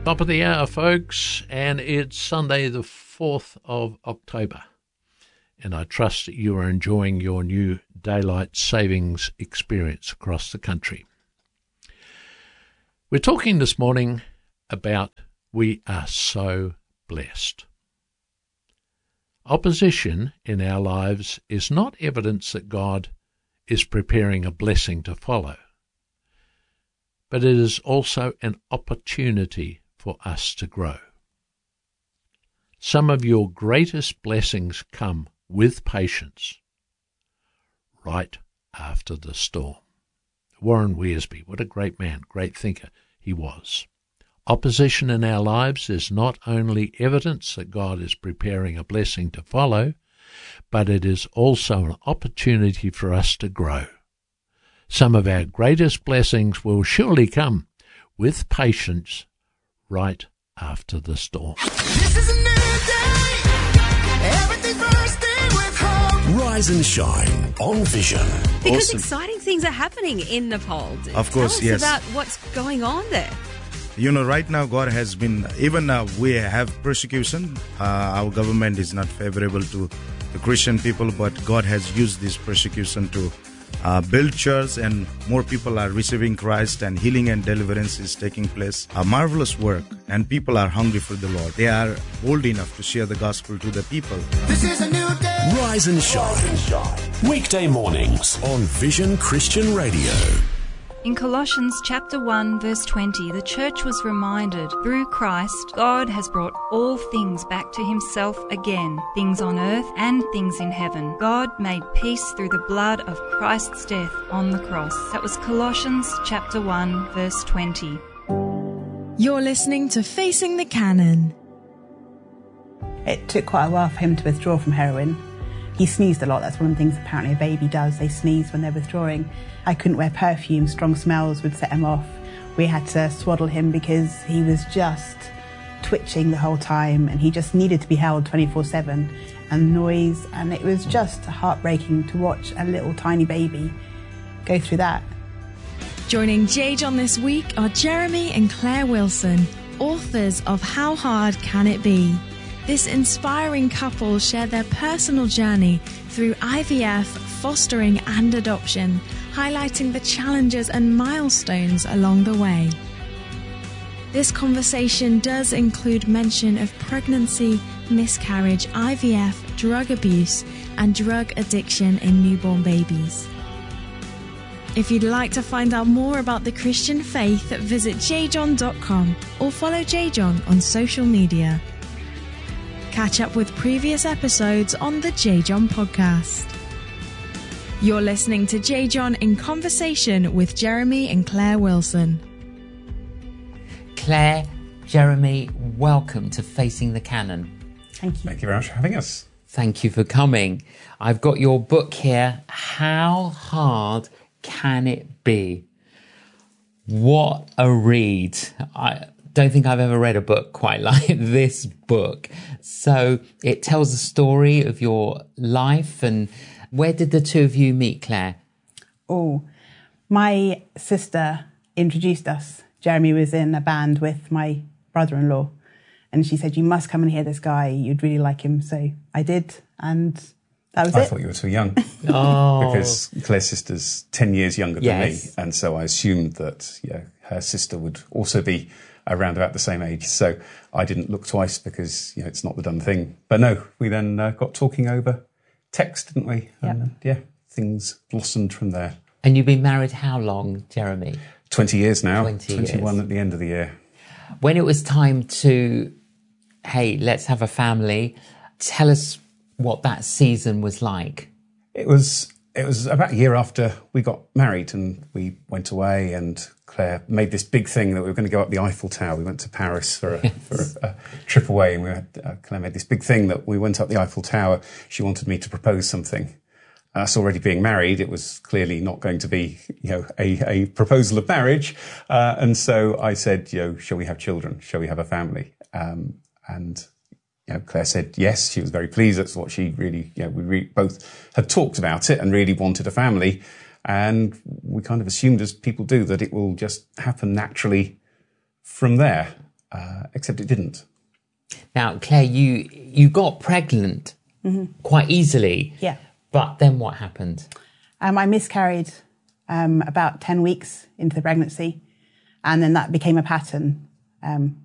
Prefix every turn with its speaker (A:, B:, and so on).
A: Top of the hour, folks, and it's Sunday the 4th of October. And I trust that you are enjoying your new daylight savings experience across the country. We're talking this morning about we are so blessed. Opposition in our lives is not evidence that God is preparing a blessing to follow, but it is also an opportunity for us to grow. Some of your greatest blessings come with patience right after the storm. Warren Wiersbe, what a great man, great thinker he was. Opposition in our lives is not only evidence that God is preparing a blessing to follow, but it is also an opportunity for us to grow. Some of our greatest blessings will surely come with patience right after the storm.
B: This is a new day. Everything bursting with hope.
C: Rise and shine on Vision.
D: Because exciting things are happening in Nepal.
E: Of course,
D: Tell us
E: yes.
D: about what's going on there.
E: You know, right now God has been, even we have persecution. Our government is not favorable to the Christian people, but God has used this persecution to build church, and more people are receiving Christ, and healing and deliverance is taking place. A marvelous work, and people are hungry for the Lord. They are bold enough to share the gospel to the people.
B: This is a new day.
C: Rise and shine. Weekday mornings on Vision Christian Radio.
F: In Colossians chapter 1 verse 20, the church was reminded, through Christ, God has brought all things back to himself again, things on earth and things in heaven. God made peace through the blood of Christ's death on the cross. That was Colossians chapter 1 verse 20.
G: You're listening to Facing the Canon.
H: It took quite a while for him to withdraw from heroin. He sneezed a lot. That's one of the things apparently a baby does. They sneeze when they're withdrawing. I couldn't wear perfume. Strong smells would set him off. We had to swaddle him because he was just twitching the whole time, and he just needed to be held 24/7, and noise. And it was just heartbreaking to watch a little tiny baby go through that.
G: Joining J. John this week are Jeremy and Claire Wilson, authors of How Hard Can It Be? This inspiring couple share their personal journey through IVF, fostering and adoption, highlighting the challenges and milestones along the way. This conversation does include mention of pregnancy, miscarriage, IVF, drug abuse, and drug addiction in newborn babies. If you'd like to find out more about the Christian faith, visit jjohn.com or follow JJohn on social media. Catch up with previous episodes on the J. John podcast. You're listening to J. John in Conversation with Jeremy and Claire Wilson.
I: Claire, Jeremy, welcome to Facing the Canon.
H: Thank you.
J: Thank you very much for having us.
I: Thank you for coming. I've got your book here, How Hard Can It Be? What a read. I don't think I've ever read a book quite like this book. So it tells the story of your life. And where did the two of you meet, Claire?
H: Oh, my sister introduced us. Jeremy was in a band with my brother-in-law, and she said, you must come and hear this guy. You'd really like him. So I did, and that was it.
J: I thought you were too young.
I: Oh.
J: Because Claire's sister's 10 years younger than me.
I: Yes.
J: And so I assumed that her sister would also be around about the same age. So I didn't look twice because, it's not the done thing. But no, we then got talking over text, didn't we?
H: Yep.
J: And things blossomed from there.
I: And you've been married how long, Jeremy?
J: 20 years now.
I: 21
J: years. At the end of the year.
I: When it was time to, hey, let's have a family, tell us what that season was like.
J: It was about a year after we got married, and we went away, and Claire made this big thing that we were going to go up the Eiffel Tower. We went to Paris for a trip away, and Claire made this big thing that we went up the Eiffel Tower. She wanted me to propose something. Us already being married, it was clearly not going to be, a proposal of marriage. And so I said, shall we have children? Shall we have a family? And Claire said yes. She was very pleased. That's what she really, we both had talked about it and really wanted a family. And we kind of assumed, as people do, that it will just happen naturally from there. except it didn't.
I: Now, Claire, you got pregnant quite easily.
H: Yeah.
I: But then what happened?
H: I miscarried about 10 weeks into the pregnancy, and then that became a pattern